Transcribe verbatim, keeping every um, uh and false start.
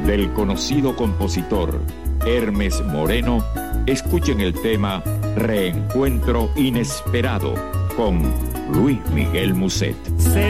del conocido compositor Hermes Moreno, escuchen el tema Reencuentro Inesperado con Luis Miguel Muset.